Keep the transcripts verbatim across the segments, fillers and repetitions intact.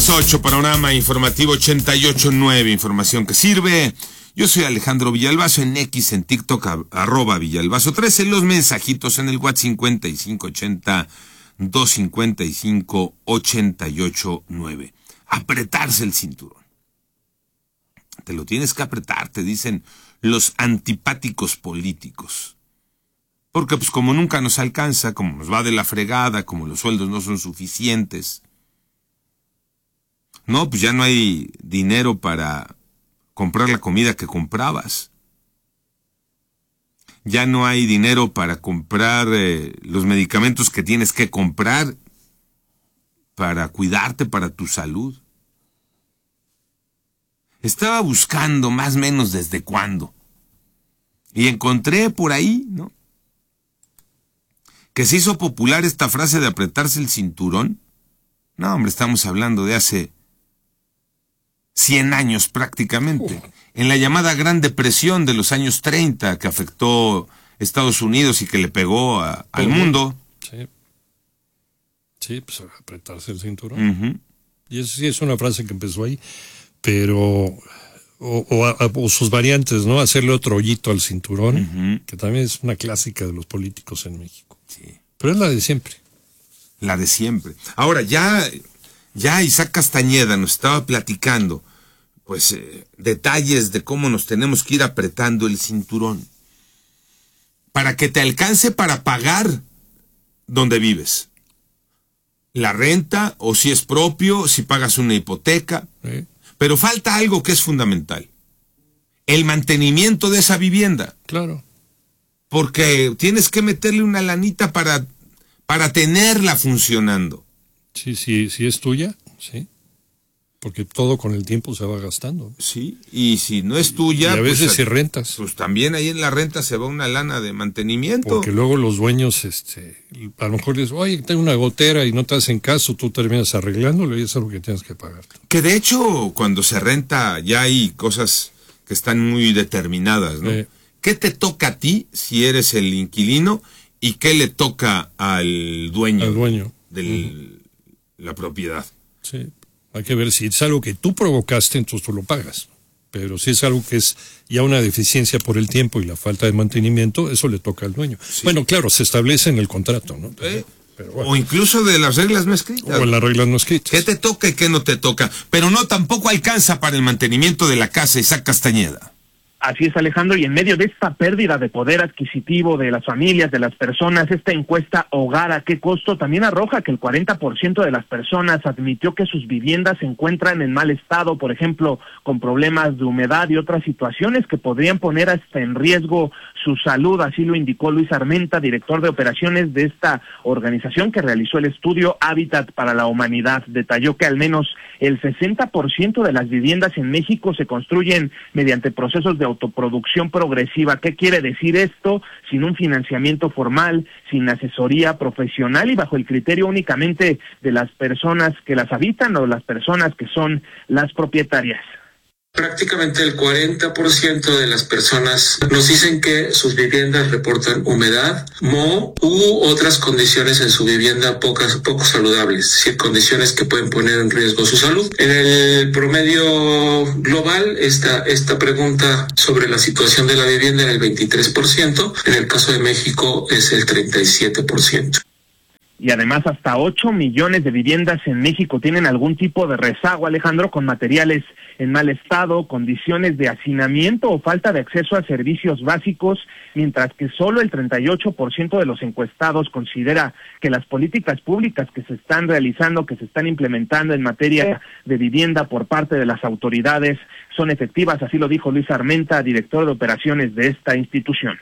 las ocho, panorama informativo ochenta y ocho punto nueve, información que sirve. Yo soy Alejandro Villalbazo, en X, en TikTok, a, arroba Villalbazo trece, los mensajitos en el WhatsApp cincuenta y cinco ochenta, doscientos cincuenta y cinco, ochenta y ocho nueve. Apretarse el cinturón. Te lo tienes que apretar, te dicen los antipáticos políticos. Porque pues como nunca nos alcanza, como nos va de la fregada, como los sueldos no son suficientes, no, pues ya no hay dinero para comprar la comida que comprabas. Ya no hay dinero para comprar eh, los medicamentos que tienes que comprar para cuidarte, para tu salud. Estaba buscando más o menos desde cuándo. Y encontré por ahí, ¿no?, que se hizo popular esta frase de apretarse el cinturón. No, hombre, estamos hablando de hace cien años prácticamente. En la llamada Gran Depresión de los años treinta, que afectó Estados Unidos y que le pegó a, al mundo. Sí. Sí, pues apretarse el cinturón. Uh-huh. Y eso sí es una frase que empezó ahí, pero o, o, o sus variantes, ¿no? Hacerle otro hoyito al cinturón, uh-huh, que también es una clásica de los políticos en México. Sí. Pero es la de siempre. La de siempre. Ahora, ya, ya Isaac Castañeda nos estaba platicando, pues, eh, detalles de cómo nos tenemos que ir apretando el cinturón para que te alcance para pagar donde vives. La renta, o si es propio, si pagas una hipoteca. ¿Eh? Pero falta algo que es fundamental: el mantenimiento de esa vivienda. Claro. Porque tienes que meterle una lanita para, para tenerla funcionando. Sí, sí, sí es tuya, sí. Porque todo con el tiempo se va gastando. Sí, y si no es tuya... Y a veces pues, si rentas. Pues también ahí en la renta se va una lana de mantenimiento. Porque luego los dueños, este, a lo mejor les, oye, tengo una gotera y no te hacen caso, tú terminas arreglándolo y es algo que tienes que pagar. Que de hecho, cuando se renta ya hay cosas que están muy determinadas, ¿no? Eh, ¿Qué te toca a ti si eres el inquilino y qué le toca al dueño, al dueño. de uh-huh. la propiedad? Sí. Hay que ver si es algo que tú provocaste, entonces tú lo pagas. Pero si es algo que es ya una deficiencia por el tiempo y la falta de mantenimiento, eso le toca al dueño. Sí. Bueno, claro, se establece en el contrato, ¿no? Eh, pero bueno. O incluso de las reglas no escritas. O en las reglas no escritas. ¿Qué te toca y qué no te toca? Pero no, tampoco alcanza para el mantenimiento de la casa, Isaac Castañeda. Así es, Alejandro, y en medio de esta pérdida de poder adquisitivo de las familias, de las personas, esta encuesta Hogar a qué costo también arroja que el cuarenta por ciento de las personas admitió que sus viviendas se encuentran en mal estado, por ejemplo, con problemas de humedad y otras situaciones que podrían poner hasta en riesgo su salud. Así lo indicó Luis Armenta, director de operaciones de esta organización que realizó el estudio Hábitat para la Humanidad. Detalló que al menos el sesenta por ciento de las viviendas en México se construyen mediante procesos de autoproducción progresiva. ¿Qué quiere decir esto? Sin un financiamiento formal, sin asesoría profesional y bajo el criterio únicamente de las personas que las habitan o las personas que son las propietarias. Prácticamente el cuarenta por ciento de las personas nos dicen que sus viviendas reportan humedad, moho u otras condiciones en su vivienda pocas, poco saludables, es decir, condiciones que pueden poner en riesgo su salud. En el promedio global, esta, esta pregunta sobre la situación de la vivienda era el veintitrés por ciento, en el caso de México es el treinta y siete por ciento. Y además hasta ocho millones de viviendas en México tienen algún tipo de rezago, Alejandro, con materiales en mal estado, condiciones de hacinamiento o falta de acceso a servicios básicos, mientras que solo el treinta y ocho por ciento de los encuestados considera que las políticas públicas que se están realizando, que se están implementando en materia de vivienda por parte de las autoridades son efectivas. Así lo dijo Luis Armenta, director de operaciones de esta institución.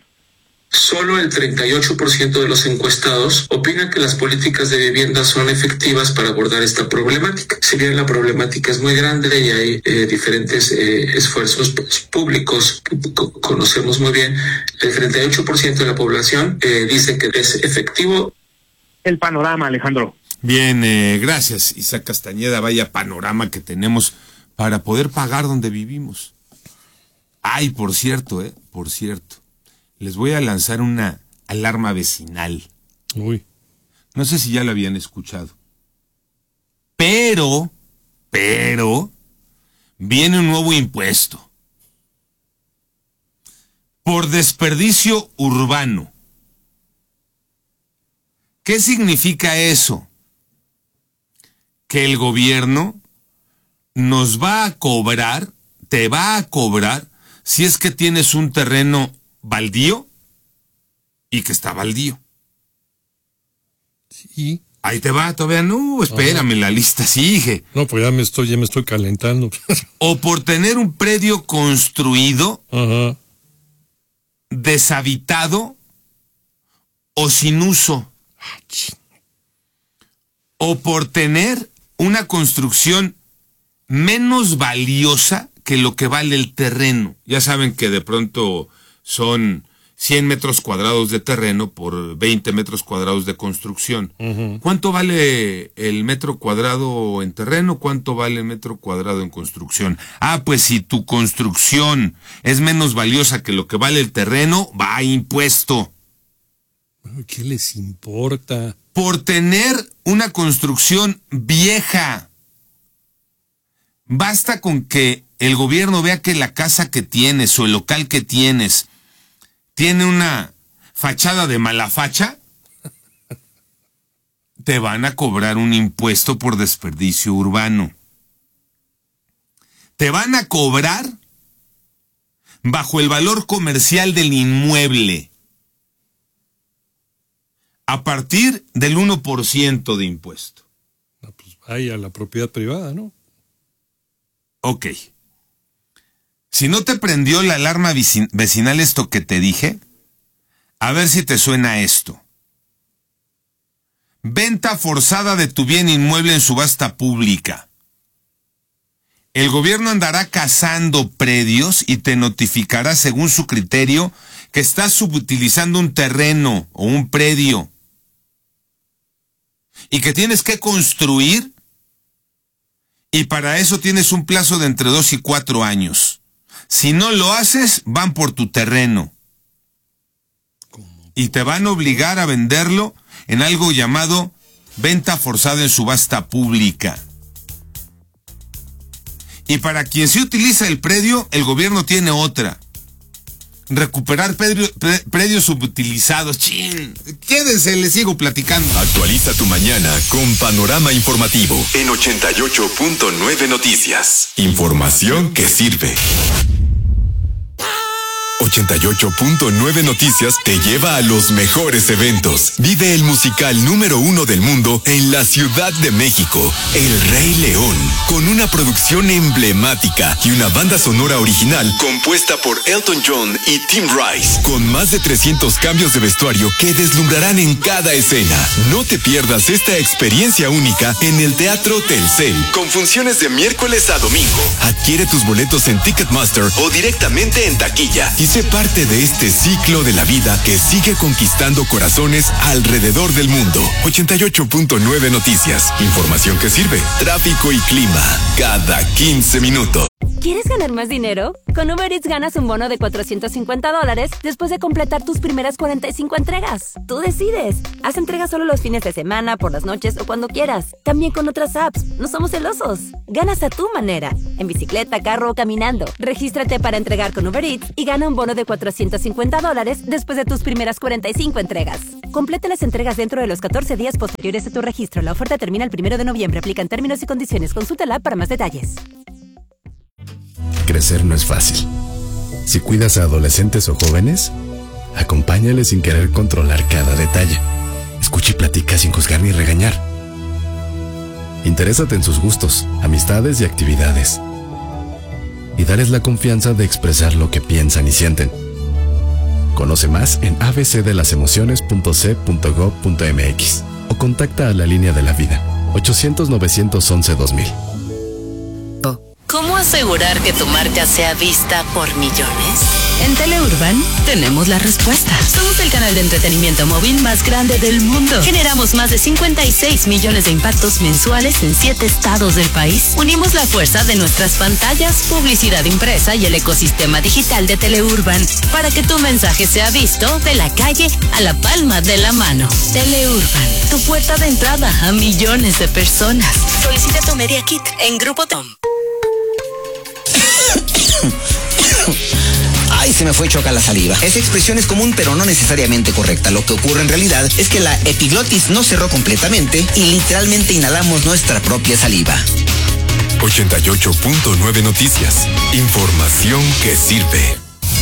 Solo el treinta y ocho por ciento de los encuestados opinan que las políticas de vivienda son efectivas para abordar esta problemática. Si bien la problemática es muy grande y hay eh, diferentes eh, esfuerzos pues, públicos que conocemos muy bien, el treinta y ocho por ciento de la población eh, dice que es efectivo. El panorama, Alejandro. Bien, eh, gracias, Isaac Castañeda. Vaya panorama que tenemos para poder pagar donde vivimos. Ay, por cierto, eh, por cierto. Les voy a lanzar una alarma vecinal. Uy. No sé si ya la habían escuchado. Pero, pero viene un nuevo impuesto. Por desperdicio urbano. ¿Qué significa eso? Que el gobierno nos va a cobrar, te va a cobrar, si es que tienes un terreno baldío y que está baldío. Sí. Ahí te va, todavía no, espérame, ajá, la lista sigue. No, pues ya me estoy, ya me estoy calentando. O por tener un predio construido, ajá, deshabitado o sin uso. O por tener una construcción menos valiosa que lo que vale el terreno. Ya saben que de pronto son cien metros cuadrados de terreno por veinte metros cuadrados de construcción. Uh-huh. ¿Cuánto vale el metro cuadrado en terreno? ¿Cuánto vale el metro cuadrado en construcción? Ah, pues si tu construcción es menos valiosa que lo que vale el terreno, va a impuesto. ¿Qué les importa? Por tener una construcción vieja. Basta con que el gobierno vea que la casa que tienes o el local que tienes tiene una fachada de mala facha, te van a cobrar un impuesto por desperdicio urbano. Te van a cobrar bajo el valor comercial del inmueble, a partir del uno por ciento de impuesto. No, pues vaya a la propiedad privada, ¿no? Ok. Si no te prendió la alarma vecinal esto que te dije, a ver si te suena esto. Venta forzada de tu bien inmueble en subasta pública. El gobierno andará cazando predios y te notificará según su criterio que estás subutilizando un terreno o un predio y que tienes que construir, y para eso tienes un plazo de entre dos y cuatro años. Si no lo haces, van por tu terreno. Y te van a obligar a venderlo en algo llamado venta forzada en subasta pública. Y para quien se utiliza el predio, el gobierno tiene otra. Recuperar predio, pre, predios subutilizados. ¡Chin! Quédense, les sigo platicando. Actualiza tu mañana con Panorama Informativo en ochenta y ocho punto nueve Noticias. Información que sirve. ochenta y ocho punto nueve Noticias te lleva a los mejores eventos. Vive el musical número uno del mundo en la Ciudad de México, El Rey León, con una producción emblemática y una banda sonora original compuesta por Elton John y Tim Rice, con más de trescientos cambios de vestuario que deslumbrarán en cada escena. No te pierdas esta experiencia única en el Teatro Telcel, con funciones de miércoles a domingo. Adquiere tus boletos en Ticketmaster o directamente en taquilla y sé parte de este ciclo de la vida que sigue conquistando corazones alrededor del mundo. ochenta y ocho punto nueve Noticias. Información que sirve. Tráfico y clima cada quince minutos. ¿Quieres ganar más dinero? Con Uber Eats ganas un bono de cuatrocientos cincuenta dólares después de completar tus primeras cuarenta y cinco entregas. Tú decides. Haz entregas solo los fines de semana, por las noches o cuando quieras. También con otras apps. No somos celosos. Ganas a tu manera. En bicicleta, carro o caminando. Regístrate para entregar con Uber Eats y gana un bono de cuatrocientos cincuenta dólares después de tus primeras cuarenta y cinco entregas. Completa las entregas dentro de los catorce días posteriores a tu registro. La oferta termina el primero de noviembre. Aplican términos y condiciones. Consulta la app para más detalles. Crecer no es fácil. Si cuidas a adolescentes o jóvenes, acompáñales sin querer controlar cada detalle. Escucha y platica sin juzgar ni regañar. Interésate en sus gustos, amistades y actividades. Y dales la confianza de expresar lo que piensan y sienten. Conoce más en a b c de las emociones punto c punto gov punto m x o contacta a la línea de la vida ochocientos, novecientos once, dos mil. ¿Cómo asegurar que tu marca sea vista por millones? En Teleurban tenemos la respuesta. Somos el canal de entretenimiento móvil más grande del mundo. Generamos más de cincuenta y seis millones de impactos mensuales en siete estados del país. Unimos la fuerza de nuestras pantallas, publicidad impresa y el ecosistema digital de Teleurban para que tu mensaje sea visto de la calle a la palma de la mano. Teleurban, tu puerta de entrada a millones de personas. Solicita tu Media Kit en Grupo Tom. Ay, se me fue choca la saliva. Esa expresión es común, pero no necesariamente correcta. Lo que ocurre en realidad es que la epiglotis no cerró completamente y literalmente inhalamos nuestra propia saliva. ochenta y ocho punto nueve Noticias. Información que sirve.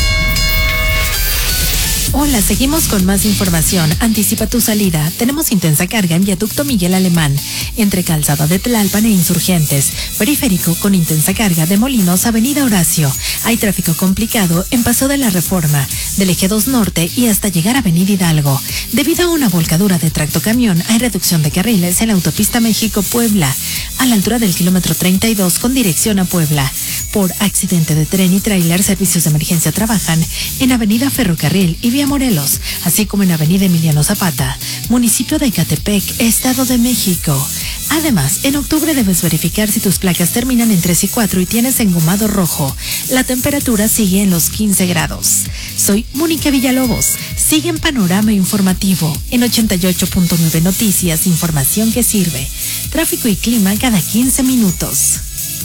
Hola, seguimos con más información. Anticipa tu salida. Tenemos intensa carga en Viaducto Miguel Alemán, entre Calzada de Tlalpan e Insurgentes. Periférico con intensa carga de Molinos, Avenida Horacio. Hay tráfico complicado en Paso de la Reforma, del Eje dos Norte y hasta llegar a Avenida Hidalgo. Debido a una volcadura de tractocamión, hay reducción de carriles en la autopista México-Puebla, a la altura del kilómetro treinta y dos con dirección a Puebla. Por accidente de tren y tráiler, servicios de emergencia trabajan en Avenida Ferrocarril y Vía Morelos, así como en Avenida Emiliano Zapata, municipio de Ecatepec, Estado de México. Además, en octubre debes verificar si tus placas terminan en tres y cuatro y tienes engomado rojo. La temperatura sigue en los quince grados. Soy Mónica Villalobos. Sigue en Panorama Informativo en ochenta y ocho punto nueve Noticias, información que sirve. Tráfico y clima cada quince minutos.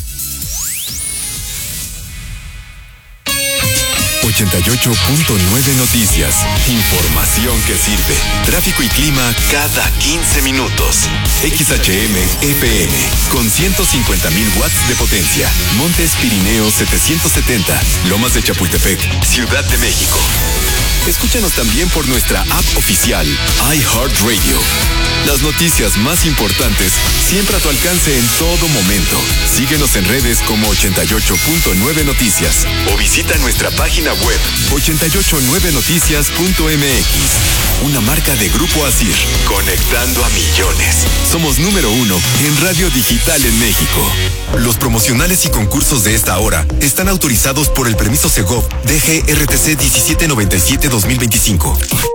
ochenta y ocho punto nueve Noticias. Información que sirve. Tráfico y clima cada quince minutos. X H M F M con ciento cincuenta mil watts de potencia. Montes Pirineos setecientos setenta. Lomas de Chapultepec, Ciudad de México. Escúchanos también por nuestra app oficial, iHeartRadio. Las noticias más importantes siempre a tu alcance en todo momento. Síguenos en redes como ochenta y ocho punto nueve Noticias o visita nuestra página web ochenta y ocho nueve noticias punto m x. Una marca de Grupo Asir, conectando a millones. Somos número uno en radio digital en México. Los promocionales y concursos de esta hora están autorizados por el permiso Segov D G R T C diecisiete noventa y siete dos mil veinticinco.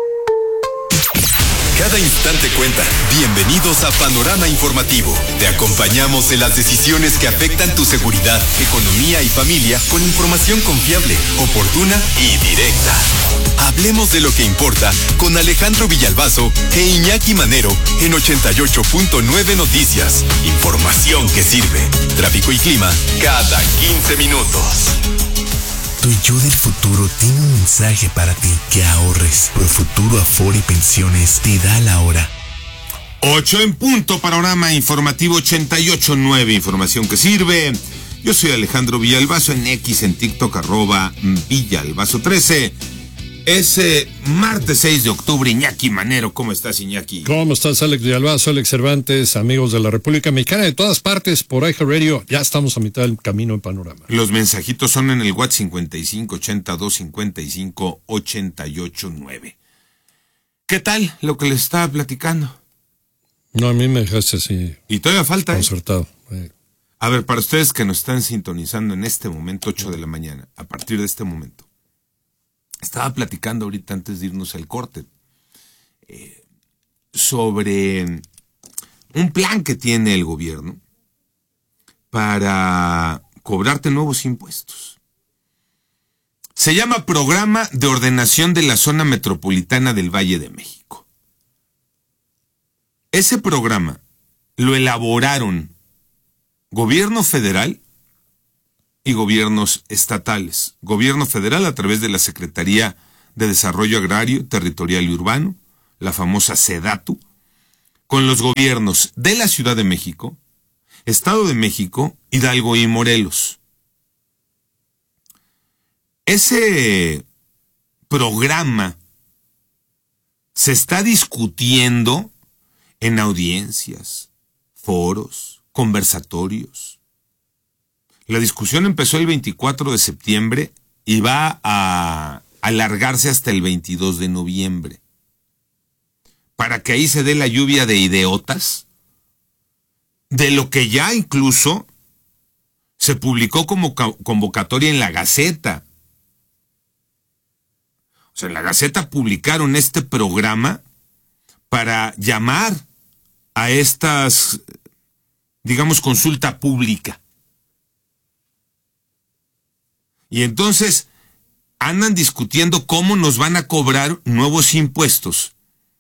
Cada instante cuenta. Bienvenidos a Panorama Informativo. Te acompañamos en las decisiones que afectan tu seguridad, economía y familia con información confiable, oportuna y directa. Hablemos de lo que importa con Alejandro Villalbazo e Iñaki Manero en ochenta y ocho punto nueve Noticias. Información que sirve. Tráfico y clima cada quince minutos. Tu yo del futuro tiene un mensaje para ti: que ahorres. Profuturo Afore y Pensiones te da la hora. ocho en punto, Panorama Informativo ochenta y ocho punto nueve, información que sirve. Yo soy Alejandro Villalbazo, en X, en TikTok, arroba Villalbazo trece. Es eh, martes seis de octubre. Iñaki Manero, ¿cómo estás, Iñaki? ¿Cómo estás, Alex Villalbazo, Alex Cervantes, amigos de la República Mexicana de todas partes por iHeartRadio? Ya estamos a mitad del camino en Panorama. Los mensajitos son en el WhatsApp cincuenta y cinco, ochenta y dos, cincuenta y cinco, ochenta y ocho nueve. ¿Qué tal lo que les estaba platicando? No, a mí me dejaste así. Y todavía falta, concertado. ¿eh? A ver, para ustedes que nos están sintonizando en este momento, ocho de la mañana, a partir de este momento. Estaba platicando ahorita antes de irnos al corte eh, sobre un plan que tiene el gobierno para cobrarte nuevos impuestos. Se llama Programa de Ordenación de la Zona Metropolitana del Valle de México. Ese programa lo elaboraron gobierno federal y gobiernos estatales. Gobierno federal a través de la Secretaría de Desarrollo Agrario, Territorial y Urbano, la famosa SEDATU, con los gobiernos de la Ciudad de México, Estado de México, Hidalgo y Morelos. Ese programa se está discutiendo en audiencias, foros, conversatorios. La discusión empezó el veinticuatro de septiembre y va a alargarse hasta el veintidós de noviembre. Para que ahí se dé la lluvia de ideotas, de lo que ya incluso se publicó como convocatoria en la Gaceta. O sea, en la Gaceta publicaron este programa para llamar a estas, digamos, consulta pública. Y entonces andan discutiendo cómo nos van a cobrar nuevos impuestos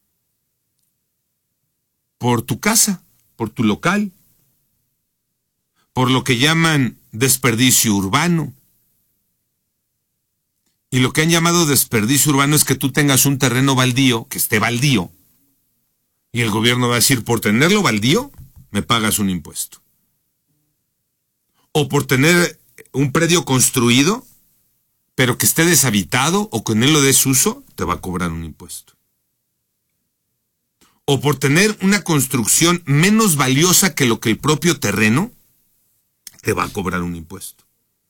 por tu casa, por tu local, por lo que llaman desperdicio urbano. Y lo que han llamado desperdicio urbano es que tú tengas un terreno baldío, que esté baldío, y el gobierno va a decir, por tenerlo baldío, me pagas un impuesto. O por tener un predio construido, pero que esté deshabitado o que en él lo des uso, te va a cobrar un impuesto. O por tener una construcción menos valiosa que lo que el propio terreno, te va a cobrar un impuesto.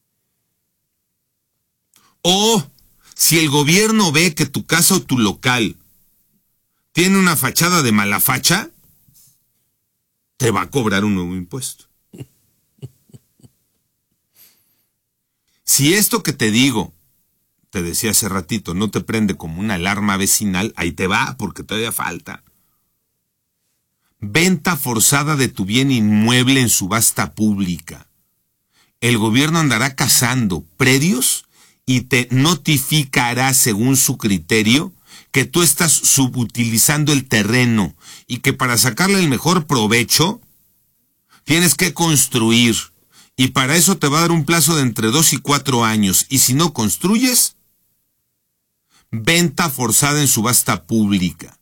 O si el gobierno ve que tu casa o tu local tiene una fachada de mala facha, te va a cobrar un nuevo impuesto. Si esto que te digo, te decía hace ratito, no te prende como una alarma vecinal, ahí te va, porque todavía falta. Venta forzada de tu bien inmueble en subasta pública. El gobierno andará cazando predios y te notificará según su criterio que tú estás subutilizando el terreno y que para sacarle el mejor provecho tienes que construir. Y para eso te va a dar un plazo de entre dos y cuatro años. Y si no construyes, venta forzada en subasta pública.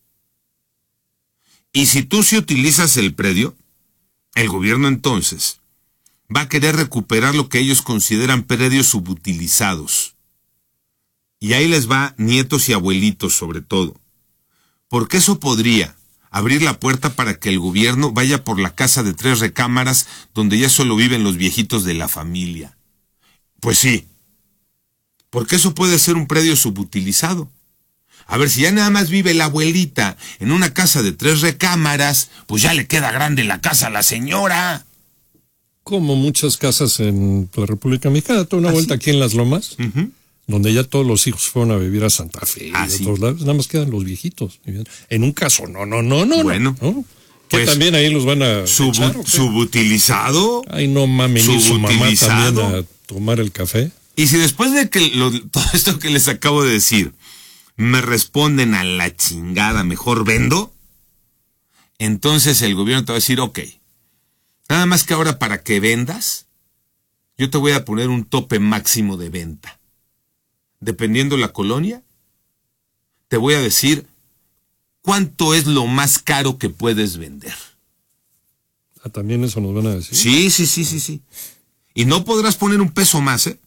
Y si tú sí utilizas el predio, el gobierno entonces va a querer recuperar lo que ellos consideran predios subutilizados. Y ahí les va nietos y abuelitos sobre todo. Porque eso podría abrir la puerta para que el gobierno vaya por la casa de tres recámaras donde ya solo viven los viejitos de la familia. Pues sí, porque eso puede ser un predio subutilizado. A ver, si ya nada más vive la abuelita en una casa de tres recámaras, pues ya le queda grande la casa a la señora. Como muchas casas en la República Mexicana, toda una ¿Ah, vuelta sí? aquí en Las Lomas, Uh-huh. donde ya todos los hijos fueron a vivir a Santa Fe Ah, y a sí. otros lados, nada más quedan los viejitos. En un caso, no, no, no, no. Bueno, ¿no? Que pues, también ahí los van a Subu- echar, ¿o qué? ¿Subutilizado? Ay, no mames, ni su mamá Subutilizado. también a tomar el café. Y si después de que lo- todo esto que les acabo de decir, me responden a la chingada, mejor vendo, entonces el gobierno te va a decir, ok, nada más que ahora para que vendas, yo te voy a poner un tope máximo de venta. Dependiendo la colonia, te voy a decir cuánto es lo más caro que puedes vender. Ah, también eso nos van a decir. Sí, sí, sí, sí, sí. Y no podrás poner un peso más, ¿eh?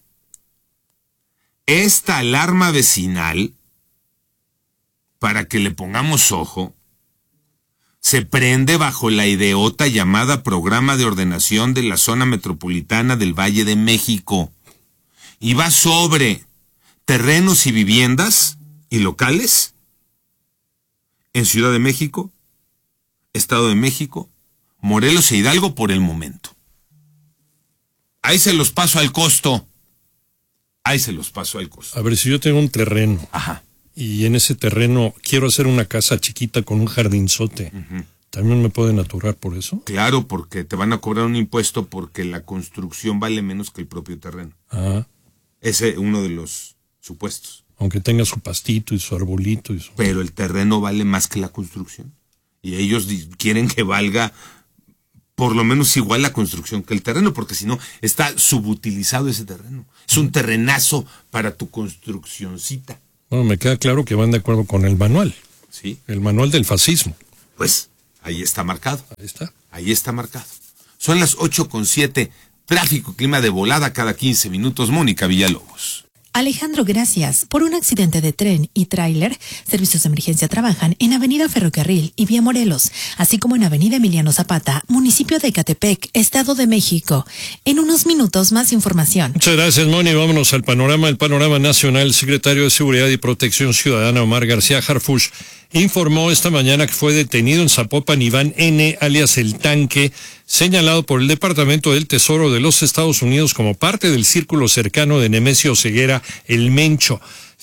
Esta alarma vecinal, para que le pongamos ojo, se prende bajo la ideota llamada Programa de Ordenación de la Zona Metropolitana del Valle de México. Y va sobre terrenos y viviendas y locales en Ciudad de México, Estado de México, Morelos e Hidalgo por el momento. Ahí se los paso al costo. Ahí se los paso al costo. A ver, si yo tengo un terreno. Ajá. Y en ese terreno quiero hacer una casa chiquita con un jardinzote. Uh-huh. ¿También me pueden aturar por eso? Claro, porque te van a cobrar un impuesto porque la construcción vale menos que el propio terreno. Ah. Ese es uno de los supuestos. Aunque tenga su pastito y su arbolito. Y su... Pero el terreno vale más que la construcción. Y ellos di- quieren que valga por lo menos igual la construcción que el terreno, porque si no, está subutilizado ese terreno. Es un terrenazo para tu construccioncita. Bueno, me queda claro que van de acuerdo con el manual. Sí. El manual del fascismo. Pues ahí está marcado. Ahí está. Ahí está marcado. Son las ocho con siete. Tráfico, clima de volada cada quince minutos. Mónica Villalobos. Alejandro, gracias. Por un accidente de tren y tráiler, servicios de emergencia trabajan en Avenida Ferrocarril y Vía Morelos, así como en Avenida Emiliano Zapata, municipio de Ecatepec, Estado de México. En unos minutos más información. Muchas gracias, Moni. Vámonos al panorama. El panorama nacional. El secretario de Seguridad y Protección Ciudadana, Omar García Harfuch, informó esta mañana que fue detenido en Zapopan Iván N., alias El Tanque, señalado por el Departamento del Tesoro de los Estados Unidos como parte del círculo cercano de Nemesio Ceguera, El Mencho.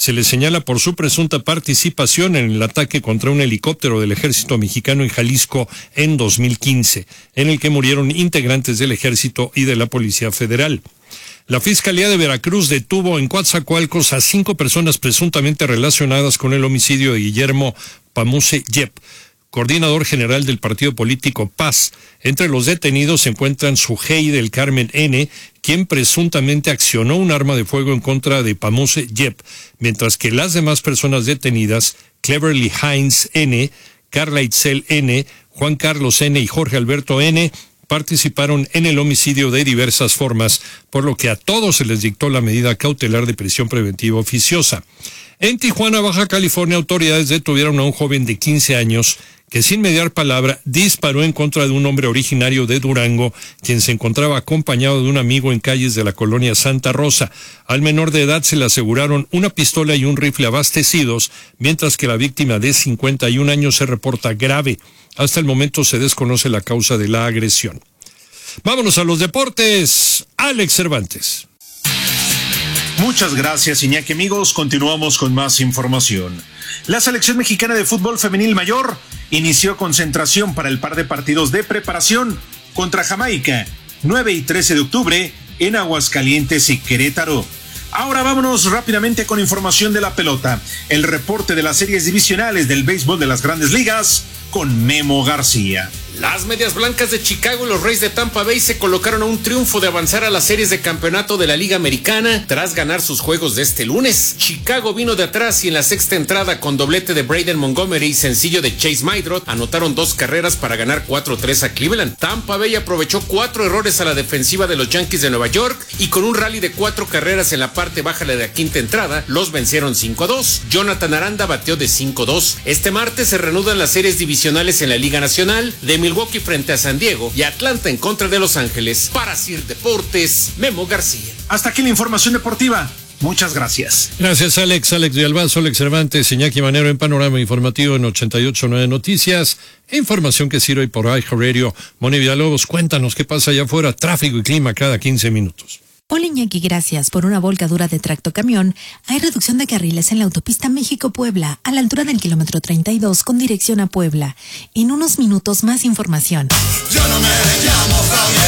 Se le señala por su presunta participación en el ataque contra un helicóptero del ejército mexicano en Jalisco en dos mil quince, en el que murieron integrantes del ejército y de la Policía Federal. La Fiscalía de Veracruz detuvo en Coatzacoalcos a cinco personas presuntamente relacionadas con el homicidio de Guillermo Pamuse Yep, coordinador general del partido político Paz. Entre los detenidos se encuentran Sujei del Carmen N., quien presuntamente accionó un arma de fuego en contra de Pamuse Yep, mientras que las demás personas detenidas, Cleverly Hines N., Carla Itzel N., Juan Carlos N. y Jorge Alberto N., participaron en el homicidio de diversas formas, por lo que a todos se les dictó la medida cautelar de prisión preventiva oficiosa. En Tijuana, Baja California, autoridades detuvieron a un joven de quince años que sin mediar palabra disparó en contra de un hombre originario de Durango, quien se encontraba acompañado de un amigo en calles de la colonia Santa Rosa. Al menor de edad se le aseguraron una pistola y un rifle abastecidos, mientras que la víctima de cincuenta y un años se reporta grave. Hasta el momento se desconoce la causa de la agresión. Vámonos a los deportes. Alex Cervantes. Muchas gracias, Iñaki. Amigos, continuamos con más información. La selección mexicana de fútbol femenil mayor inició concentración para el par de partidos de preparación contra Jamaica, nueve y trece de octubre, en Aguascalientes y Querétaro. Ahora vámonos rápidamente con información de la pelota. El reporte de las series divisionales del béisbol de las Grandes Ligas con Memo García. Las Medias Blancas de Chicago y los Rays de Tampa Bay se colocaron a un triunfo de avanzar a las series de campeonato de la Liga Americana tras ganar sus juegos de este lunes. Chicago vino de atrás y en la sexta entrada con doblete de Braden Montgomery y sencillo de Chase Maidrot anotaron dos carreras para ganar cuatro tres a Cleveland. Tampa Bay aprovechó cuatro errores a la defensiva de los Yankees de Nueva York y con un rally de cuatro carreras en la parte baja de la quinta entrada los vencieron cinco a dos. Jonathan Aranda bateó de cinco a dos. Este martes se reanudan las series divisionales en la Liga Nacional de Milwaukee frente a San Diego y Atlanta en contra de Los Ángeles. Para Sir Deportes, Memo García. Hasta aquí la información deportiva. Muchas gracias. Gracias, Alex. Alex Villalbazo, Alex Cervantes, Iñaki Manero en Panorama Informativo en ochenta y ocho punto nueve Noticias. Información que sirve por iHeartRadio. Moni Villalobos, cuéntanos qué pasa allá afuera. Tráfico y clima cada quince minutos. Hola Iñaki, gracias. Por una volcadura de tractocamión, hay reducción de carriles en la autopista México-Puebla, a la altura del kilómetro treinta y dos con dirección a Puebla. En unos minutos más información. Yo no me llamo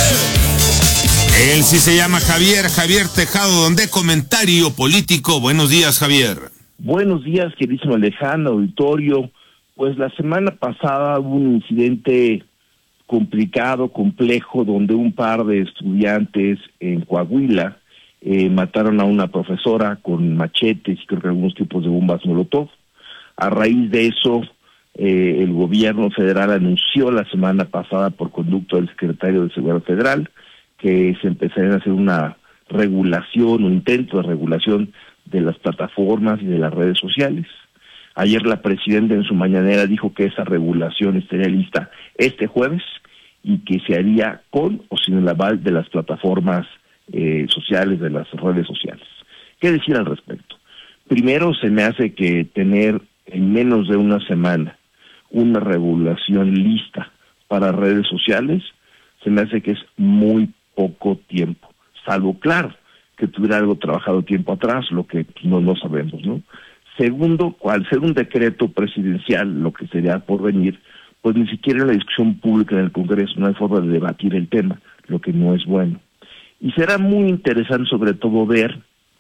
Javier. Él sí se llama Javier, Javier Tejado, donde comentario político. Buenos días, Javier. Buenos días, queridísimo Alejandro, auditorio. Pues la semana pasada hubo un incidente complicado, complejo, donde un par de estudiantes en Coahuila eh, mataron a una profesora con machetes y creo que algunos tipos de bombas molotov. A raíz de eso, eh, el gobierno federal anunció la semana pasada por conducto del secretario de Seguridad Federal que se empezaría a hacer una regulación, un intento de regulación de las plataformas y de las redes sociales. Ayer la presidenta en su mañanera dijo que esa regulación estaría lista este jueves y que se haría con o sin el aval de las plataformas eh, sociales, de las redes sociales. ¿Qué decir al respecto? Primero, se me hace que tener en menos de una semana una regulación lista para redes sociales, se me hace que es muy poco tiempo, salvo, claro, que tuviera algo trabajado tiempo atrás, lo que no, no sabemos, ¿no? Segundo, al ser un decreto presidencial, lo que sería por venir, pues ni siquiera en la discusión pública en el Congreso no hay forma de debatir el tema, lo que no es bueno. Y será muy interesante sobre todo ver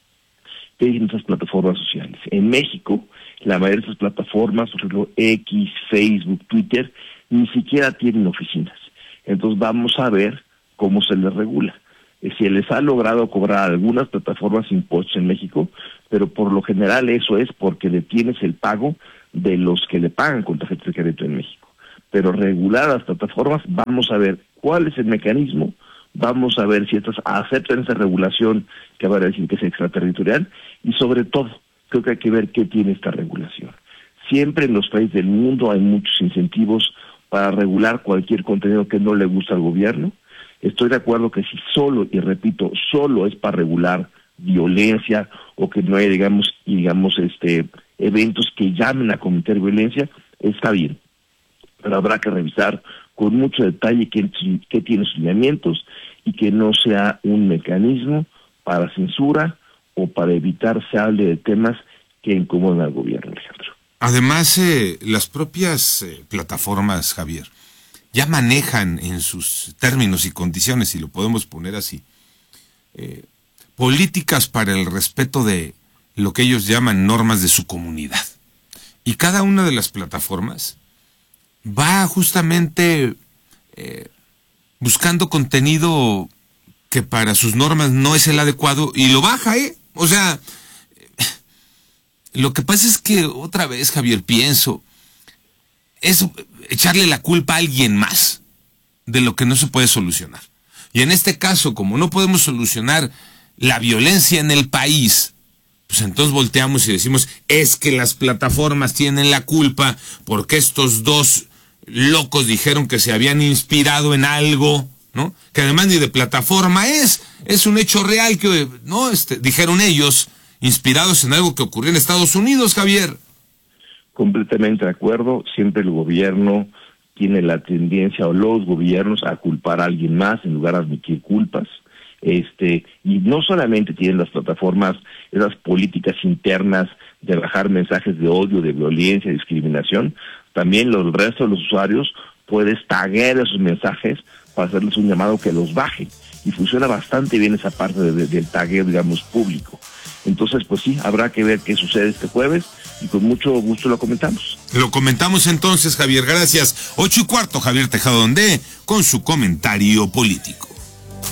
qué dicen esas plataformas sociales. En México, la mayoría de esas plataformas, por ejemplo, X, Facebook, Twitter, ni siquiera tienen oficinas. Entonces vamos a ver cómo se les regula. Si les ha logrado cobrar a algunas plataformas impuestos en México, pero por lo general eso es porque detienes el pago de los que le pagan con tarjeta de crédito en México. Pero regular las plataformas, vamos a ver cuál es el mecanismo, vamos a ver si estas aceptan esa regulación que va a decir que es extraterritorial, y sobre todo, creo que hay que ver qué tiene esta regulación. Siempre en los países del mundo hay muchos incentivos para regular cualquier contenido que no le gusta al gobierno. Estoy de acuerdo que si solo, y repito, solo es para regular violencia o que no haya, digamos, digamos, este, eventos que llamen a cometer violencia, está bien. Pero habrá que revisar con mucho detalle qué, qué tiene sus lineamientos y que no sea un mecanismo para censura o para evitar se hable de temas que incomodan al gobierno, Alejandro. Además, eh, las propias eh, plataformas, Javier, ya manejan en sus términos y condiciones, si lo podemos poner así, eh, políticas para el respeto de lo que ellos llaman normas de su comunidad. Y cada una de las plataformas va justamente eh, buscando contenido que para sus normas no es el adecuado y lo baja, ¿eh? O sea, lo que pasa es que otra vez, Javier, pienso, es echarle la culpa a alguien más de lo que no se puede solucionar. Y en este caso, como no podemos solucionar la violencia en el país, pues entonces volteamos y decimos, es que las plataformas tienen la culpa porque estos dos locos dijeron que se habían inspirado en algo, ¿no? Que además ni de plataforma es, es un hecho real que, ¿no? Este, dijeron ellos, inspirados en algo que ocurrió en Estados Unidos, Javier. Completamente de acuerdo, siempre el gobierno tiene la tendencia, o los gobiernos, a culpar a alguien más en lugar de admitir culpas. Este, y no solamente tienen las plataformas esas políticas internas de bajar mensajes de odio, de violencia, de discriminación, también los, el resto de los usuarios puedes taguear esos mensajes para hacerles un llamado que los bajen. Y funciona bastante bien esa parte de, de, del tagueo, digamos, público. Entonces, pues sí, habrá que ver qué sucede este jueves y con mucho gusto lo comentamos. Lo comentamos entonces, Javier, gracias. Ocho y cuarto, Javier Tejado Ondé, con su comentario político.